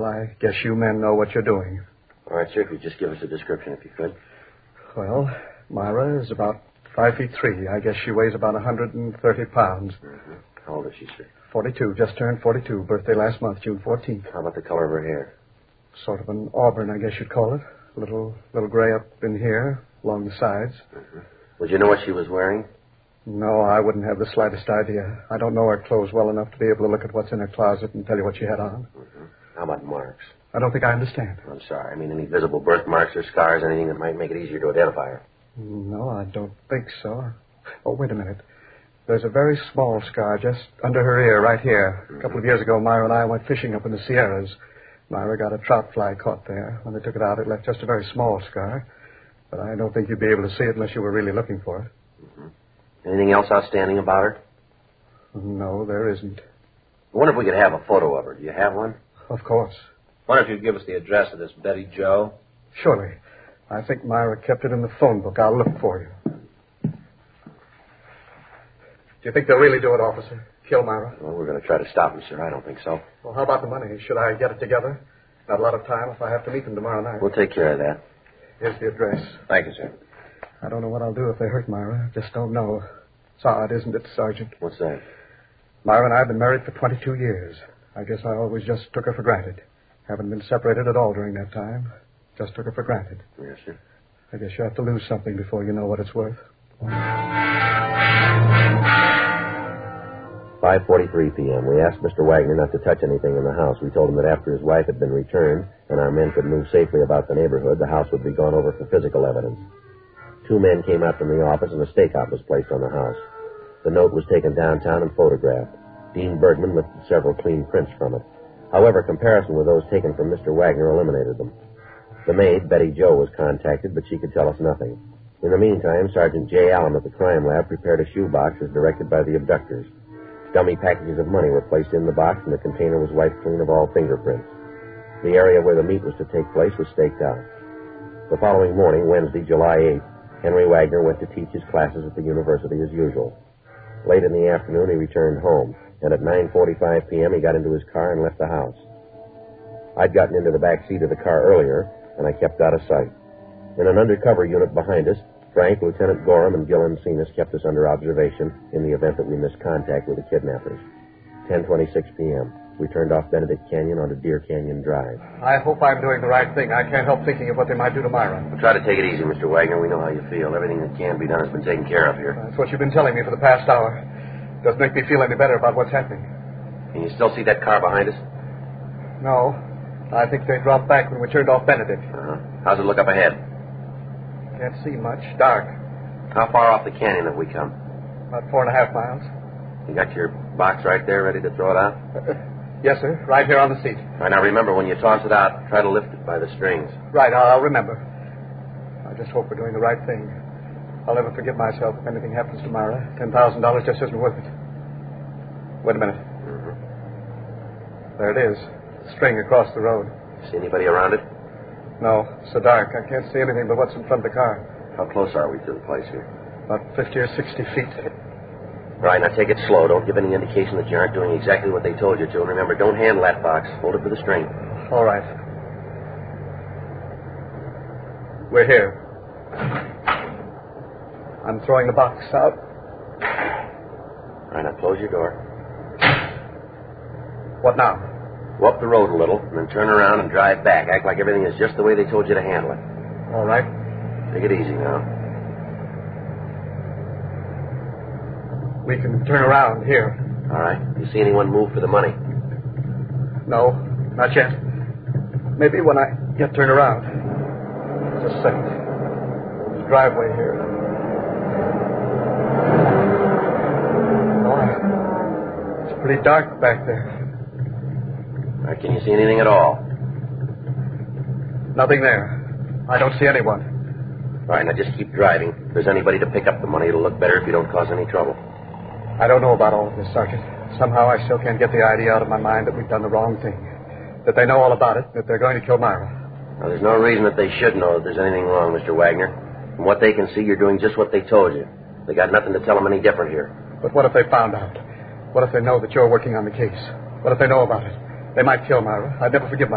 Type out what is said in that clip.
Well, I guess you men know what you're doing. All right, sir, if you'd just give us a description, if you could. Well, Myra is about 5'3". I guess she weighs about 130 pounds. Mm-hmm. How old is she, sir? 42, just turned 42. Birthday last month, June 14th. How about the color of her hair? Sort of an auburn, I guess you'd call it. A little gray up in here, along the sides. Mm-hmm. Would you know what she was wearing? No, I wouldn't have the slightest idea. I don't know her clothes well enough to be able to look at what's in her closet and tell you what she had on. Mm-hmm. How about marks? I don't think I understand. I'm sorry. I mean, any visible birthmarks or scars, anything that might make it easier to identify her. No, I don't think so. Oh, wait a minute. There's a very small scar just under her ear right here. A couple of years ago, Myra and I went fishing up in the Sierras. Myra got a trout fly caught there. When they took it out, it left just a very small scar. But I don't think you'd be able to see it unless you were really looking for it. Mm-hmm. Anything else outstanding about her? No, there isn't. I wonder if we could have a photo of her. Do you have one? Of course. Wonder if you'd give us the address of this Betty Joe? Surely. I think Myra kept it in the phone book. I'll look for you. Do you think they'll really do it, officer? Kill Myra? Well, we're going to try to stop them, sir. I don't think so. Well, how about the money? Should I get it together? Not a lot of time if I have to meet them tomorrow night. We'll take care of that. Here's the address. Thank you, sir. I don't know what I'll do if they hurt Myra. Just don't know. It's odd, isn't it, Sergeant? What's that? Myra and I have been married for 22 years. I guess I always just took her for granted. Haven't been separated at all during that time. Just took her for granted. Yes, sir. I guess you have to lose something before you know what it's worth. 5:43 p.m. We asked Mr. Wagner not to touch anything in the house. We told him that after his wife had been returned and our men could move safely about the neighborhood, the house would be gone over for physical evidence. 2 men came out from the office and a stakeout was placed on the house. The note was taken downtown and photographed. Dean Bergman lifted several clean prints from it. However, comparison with those taken from Mr. Wagner eliminated them. The maid, Betty Joe, was contacted, but she could tell us nothing. In the meantime, Sergeant J. Allen at the crime lab prepared a shoebox as directed by the abductors. Dummy packages of money were placed in the box, and the container was wiped clean of all fingerprints. The area where the meet was to take place was staked out. The following morning, Wednesday, July 8th, Henry Wagner went to teach his classes at the university as usual. Late in the afternoon, he returned home, and at 9:45 p.m., he got into his car and left the house. I'd gotten into the back seat of the car earlier, and I kept out of sight. In an undercover unit behind us, Frank, Lieutenant Gorham, and Gil Encinas kept us under observation in the event that we missed contact with the kidnappers. 10:26 p.m. We turned off Benedict Canyon onto Deer Canyon Drive. I hope I'm doing the right thing. I can't help thinking of what they might do to Myra. Well, try to take it easy, Mr. Wagner. We know how you feel. Everything that can be done has been taken care of here. That's what you've been telling me for the past hour. Doesn't make me feel any better about what's happening. Can you still see that car behind us? No. I think they dropped back when we turned off Benedict. Uh-huh. How's it look up ahead? Can't see much. Dark. How far off the canyon have we come? About 4.5 miles. You got your box right there ready to throw it out? Yes, sir. Right here on the seat. All right, now remember, when you toss it out, try to lift it by the strings. Right, I'll remember. I just hope we're doing the right thing. I'll never forgive myself if anything happens to Myra. $10,000 just isn't worth it. Wait a minute. Mm-hmm. There it is. The string across the road. See anybody around it? No, it's so dark. I can't see anything but what's in front of the car. How close are we to the place here? About 50 or 60 feet. All right, now take it slow. Don't give any indication that you aren't doing exactly what they told you to. And remember, don't handle that box. Hold it for the string. All right. We're here. I'm throwing the box out. All right, now close your door. What now? Go up the road a little, and then turn around and drive back. Act like everything is just the way they told you to handle it. All right. Take it easy now. We can turn around here. All right. You see anyone move for the money? No, not yet. Maybe when I get turned around. Just a second. There's a driveway here. Oh, it's pretty dark back there. All right, can you see anything at all? Nothing there. I don't see anyone. All right, now just keep driving. If there's anybody to pick up the money, it'll look better if you don't cause any trouble. I don't know about all of this, Sergeant. Somehow I still can't get the idea out of my mind that we've done the wrong thing. That they know all about it, that they're going to kill Myra. Now, there's no reason that they should know that there's anything wrong, Mr. Wagner. From what they can see, you're doing just what they told you. They got nothing to tell them any different here. But what if they found out? What if they know that you're working on the case? What if they know about it? They might kill Myra. I'd never forgive myself.